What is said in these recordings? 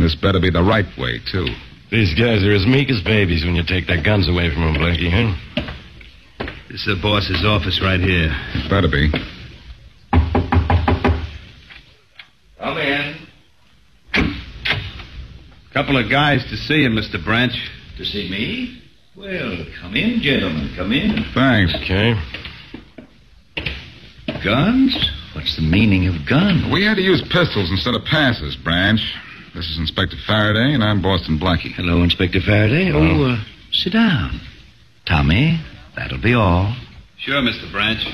this better be the right way, too. These guys are as meek as babies when you take their guns away from them, Blackie, huh? This is the boss's office right here. It better be. Come in. Couple of guys to see you, Mr. Branch. To see me? Well, come in, gentlemen. Come in. Thanks. Okay. Guns? What's the meaning of guns? We had to use pistols instead of passes, Branch. This is Inspector Faraday, and I'm Boston Blackie. Hello, Inspector Faraday. Sit down. Tommy, that'll be all. Sure, Mr. Branch.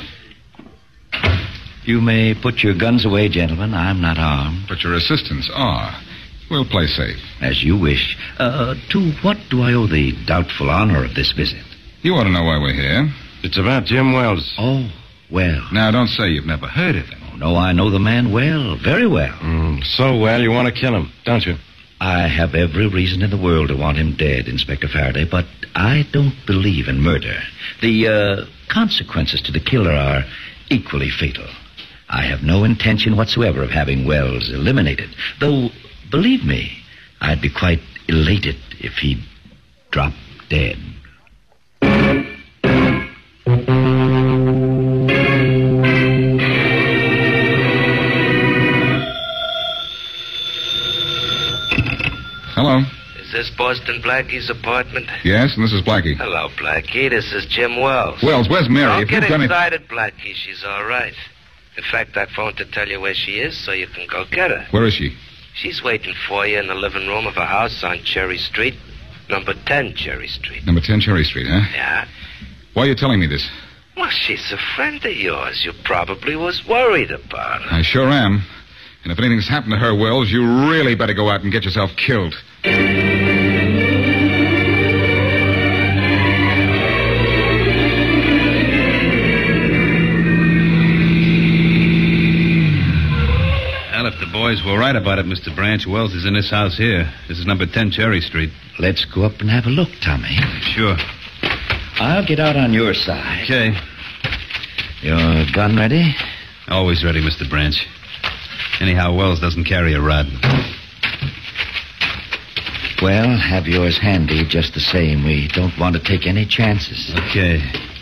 You may put your guns away, gentlemen. I'm not armed. But your assistants are. We'll play safe. As you wish. To what do I owe the doubtful honor of this visit? You ought to know why we're here. It's about Jim Wells. Oh, well. Now, don't say you've never heard of him. Oh, no, I know the man well. Very well. So well you want to kill him, don't you? I have every reason in the world to want him dead, Inspector Faraday, but I don't believe in murder. The consequences to the killer are equally fatal. I have no intention whatsoever of having Wells eliminated, though, believe me, I'd be quite elated if he dropped dead. Hello. Is this Boston Blackie's apartment? Yes, and this is Blackie. Hello, Blackie. This is Jim Wells. Wells, where's Mary? Don't If get you've done excited, Blackie. She's all right. In fact, I phoned to tell you where she is so you can go get her. Where is she? She's waiting for you in the living room of a house on Cherry Street, number 10 Cherry Street. Number 10 Cherry Street, huh? Yeah? Why are you telling me this? Well, she's a friend of yours. You probably was worried about her. I sure am. And if anything's happened to her, Wells, you really better go out and get yourself killed. Well, if the boys were right about it, Mr. Branch, Wells is in this house here. This is number 10 Cherry Street. Let's go up and have a look, Tommy. Sure. I'll get out on your side. Okay. Your gun ready? Always ready, Mr. Branch. Anyhow, Wells doesn't carry a rod. Well, have yours handy just the same. We don't want to take any chances. Okay.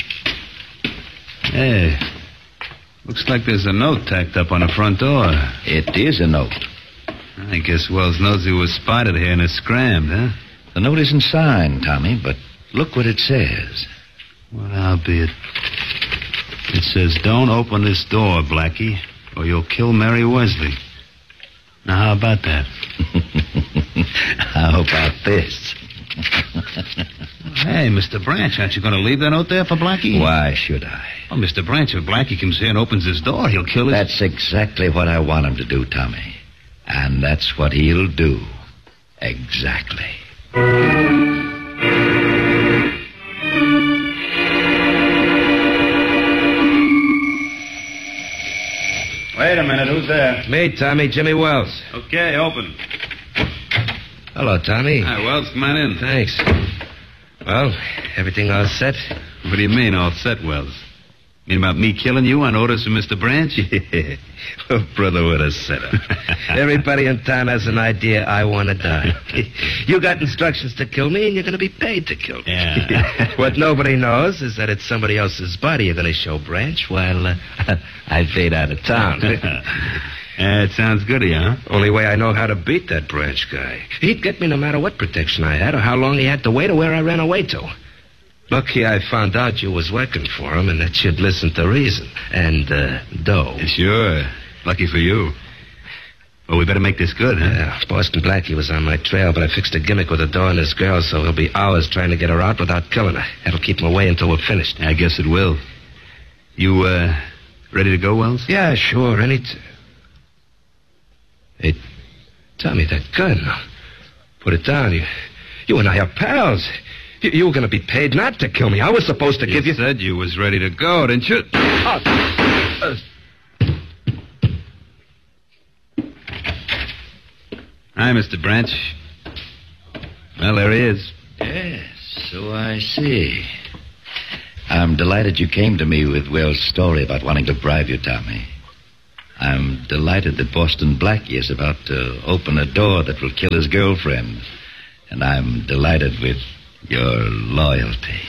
Hey, looks like there's a note tacked up on the front door. It is a note. I guess Wells knows he was spotted here and is scrammed, huh? The note isn't signed, Tommy, but look what it says. Well, I'll be it. It says, "Don't open this door, Blackie, or you'll kill Mary Wesley." Now, how about that? How about this? Hey, Mr. Branch, aren't you going to leave that note there for Blackie? Why should I? Well, Mr. Branch, if Blackie comes here and opens his door, he'll kill us. That's exactly what I want him to do, Tommy. And that's what he'll do. Exactly. Wait a minute, who's there? Me, Tommy, Jimmy Wells. Okay, open. Hello, Tommy. Hi, Wells, come on in. Thanks. Well, everything all set? What do you mean, all set, Wells? Mean about me killing you on orders from Mr. Branch? Oh, brother, what a setup. Everybody in town has an idea I want to die. You got instructions to kill me, and you're going to be paid to kill me. Yeah. What nobody knows is that it's somebody else's body you're going to show Branch while I fade out of town. It sounds good of you, huh? Only way I know how to beat that Branch guy. He'd get me no matter what protection I had or how long he had to wait or where I ran away to. Lucky I found out you was working for him and that you'd listen to reason. And, dough. Sure. Lucky for you. Well, we better make this good, huh? Yeah, Boston Blackie was on my trail, but I fixed a gimmick with the door and this girl, so he'll be hours trying to get her out without killing her. That'll keep him away until we're finished. I guess it will. You, ready to go, Wells? Yeah, sure. Hey, Tommy, that gun. Put it down. You and I are pals. You were going to be paid not to kill me. I was supposed to give you... You said you was ready to go, didn't you? Hi, Mr. Branch. Well, there he is. Yes, so I see. I'm delighted you came to me with Wells' story about wanting to bribe you, Tommy. I'm delighted that Boston Blackie is about to open a door that will kill his girlfriend. And I'm delighted with your loyalty.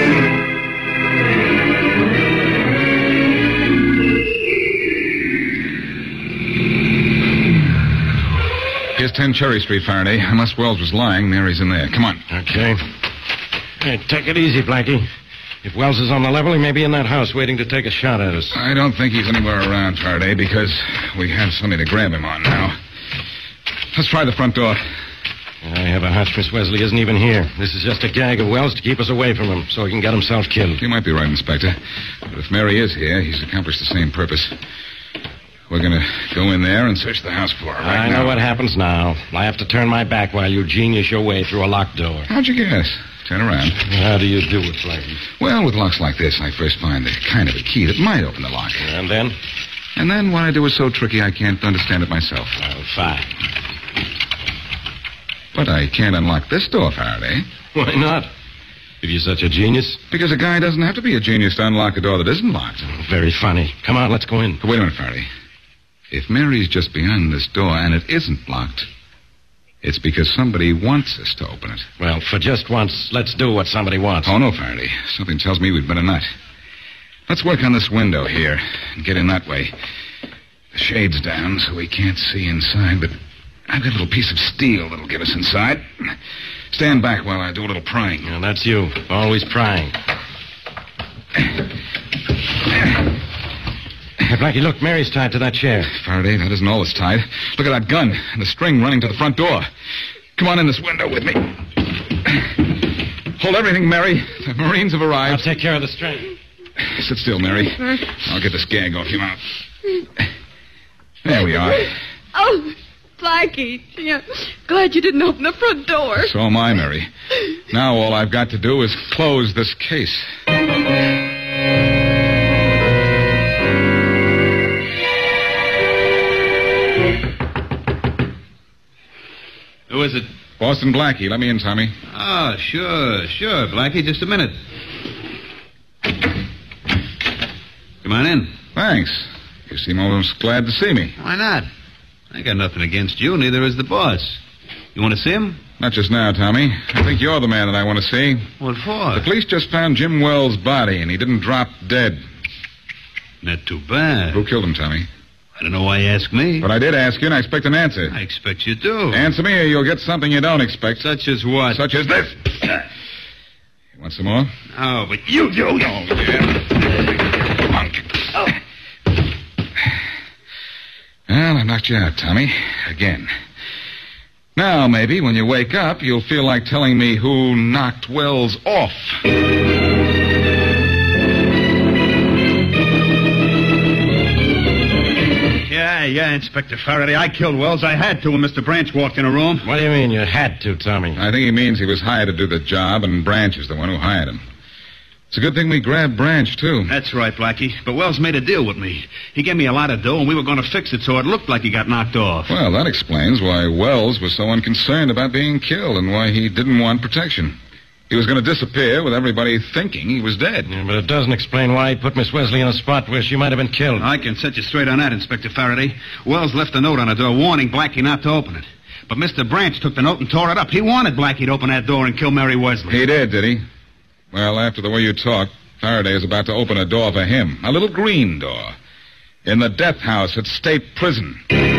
Here's 10 Cherry Street, Faraday. Unless Wells was lying, Mary's in there. Come on. Okay. Hey, take it easy, Blackie. If Wells is on the level, he may be in that house waiting to take a shot at us. I don't think he's anywhere around, Faraday, because we have something to grab him on now. Let's try the front door. I have a hunch Miss Wesley isn't even here. This is just a gag of Wells to keep us away from him so he can get himself killed. You might be right, Inspector. But if Mary is here, he's accomplished the same purpose. We're going to go in there and search the house for her right now. I know what happens now. I have to turn my back while you genius your way through a locked door. How'd you guess? Turn around. How do you do it, Blackie? Well, with locks like this, I first find the kind of a key that might open the lock. And then? And then what I do is so tricky I can't understand it myself. Well, fine. But I can't unlock this door, Faraday. Why not? If you're such a genius? Because a guy doesn't have to be a genius to unlock a door that isn't locked. Very funny. Come on, let's go in. But wait a minute, Faraday. If Mary's just behind this door and it isn't locked, it's because somebody wants us to open it. Well, for just once, let's do what somebody wants. Oh, no, Faraday. Something tells me we'd better not. Let's work on this window here and get in that way. The shade's down so we can't see inside, but I've got a little piece of steel that'll get us inside. Stand back while I do a little prying. Yeah, that's you. Always prying. Hey, Blackie, look, Mary's tied to that chair. Faraday, that isn't all that's tied. Look at that gun and the string running to the front door. Come on in this window with me. Hold everything, Mary. The Marines have arrived. I'll take care of the string. Sit still, Mary. I'll get this gag off your mouth. There we are. Oh, Blackie. Yeah, glad you didn't open the front door. So am I, Mary. Now all I've got to do is close this case. Who is it? Boston Blackie. Let me in, Tommy. Oh, sure, Blackie. Just a minute. Come on in. Thanks. You seem almost glad to see me. Why not? I got nothing against you, neither is the boss. You want to see him? Not just now, Tommy. I think you're the man that I want to see. What for? The police just found Jim Wells' body, and he didn't drop dead. Not too bad. Who killed him, Tommy? I don't know why you ask me. But I did ask you, and I expect an answer. I expect you do. Answer me, or you'll get something you don't expect. Such as what? Such as this. You want some more? Oh, but you. Oh, yeah. Punk. Oh. Well, I knocked you out, Tommy. Again. Now, maybe, when you wake up, you'll feel like telling me who knocked Wells off. Yeah, Inspector Faraday. I killed Wells. I had to when Mr. Branch walked in a room. What do you mean you had to, Tommy? I think he means he was hired to do the job, and Branch is the one who hired him. It's a good thing we grabbed Branch, too. That's right, Blackie. But Wells made a deal with me. He gave me a lot of dough, and we were going to fix it so it looked like he got knocked off. Well, that explains why Wells was so unconcerned about being killed and why he didn't want protection. He was going to disappear with everybody thinking he was dead. Yeah, but it doesn't explain why he put Miss Wesley in a spot where she might have been killed. I can set you straight on that, Inspector Faraday. Wells left a note on the door warning Blackie not to open it. But Mr. Branch took the note and tore it up. He wanted Blackie to open that door and kill Mary Wesley. He did he? Well, after the way you talk, Faraday is about to open a door for him. A little green door. In the death house at State Prison.